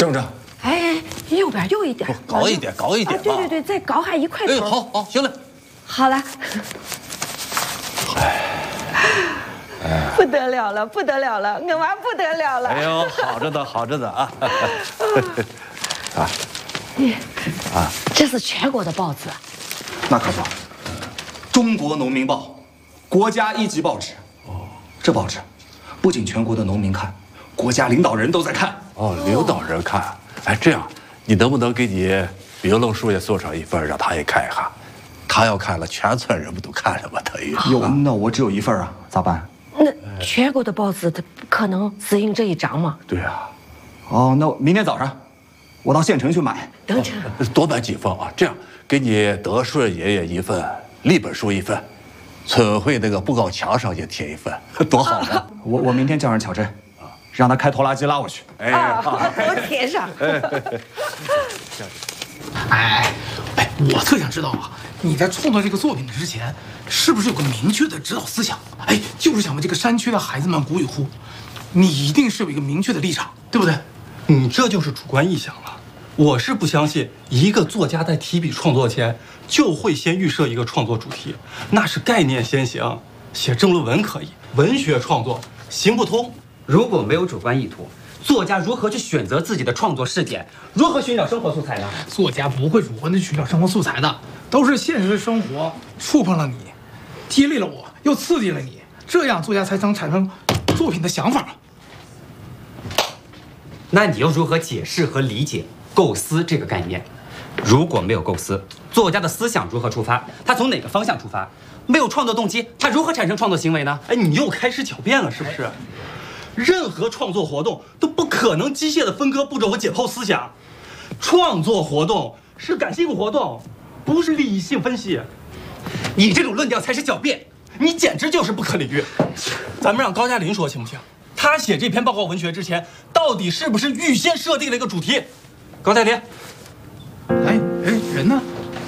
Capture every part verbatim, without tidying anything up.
正着。 哎，右边右一点， 高一点，高一点。 对对对，再高还一块头。 哎，好好，行了。 好了。哎。 不得了了，不得了了，我娃不得了了！ 哎呦，好着呢，好着呢啊！啊， 啊，这是全国的报纸。 那可不，中国农民报，国家一级报纸。哦，这报纸不仅全国的农民看，国家领导人都在看。 哦，领导人看。哎，这样，你能不能给你刘龙叔也送上一份，让他也看一下？他要看了，全村人不都看了吗？等于。 哟，那我只有一份啊，咋办？ 那全国的报纸，它不可能只印这一张嘛？ 对啊。 哦，那明天早上，我到县城去买。 等着， 多买几份啊！这样，给你德顺爷爷一份，立本书一份，村会那个布告墙上也贴一份，多好啊！ 我我明天叫上巧珍，让他开拖拉机拉我去。 哎，我贴上。 哎哎，我特想知道啊，你在创作这个作品之前，是不是有个明确的指导思想？哎，就是想为这个山区的孩子们鼓与呼，你一定是有一个明确的立场，对不对？ 你这就是主观臆想了。我是不相信一个作家在提笔创作前就会先预设一个创作主题，那是概念先行。写政论文可以，文学创作行不通。 如果没有主观意图，作家如何去选择自己的创作视点？如何寻找生活素材呢？ 作家不会主观的寻找生活素材的，都是现实生活触碰了你，激励了我，又刺激了你，这样作家才能产生作品的想法。 那你又如何解释和理解构思这个概念？如果没有构思，作家的思想如何出发？他从哪个方向出发？没有创作动机，他如何产生创作行为呢？ 哎，你又开始狡辩了，是不是？任何创作活动都不可能机械的分割步骤和解剖思想，创作活动是感性活动，不是理性分析。你这种论调才是狡辩，你简直就是不可理喻。咱们让高加林说行不行？他写这篇报告文学之前，到底是不是预先设定了一个主题？高加林， 哎哎，人呢？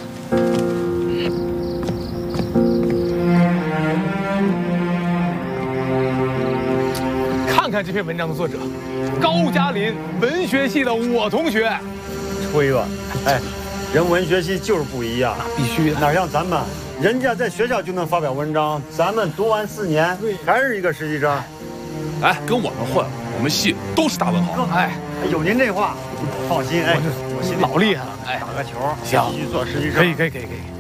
看看这篇文章的作者，高加林，文学系的我同学。 吹吧，哎，人文学系就是不一样， 必须的。 哪像咱们，人家在学校就能发表文章，咱们读完四年，还是一个实习生。 哎，跟我们混，我们系都是大文豪。哎， 有您这话，放心，哎， 我心里老厉害了。哎， 打个球， 行， 继续做实习生。 可以，可以，可以，可以。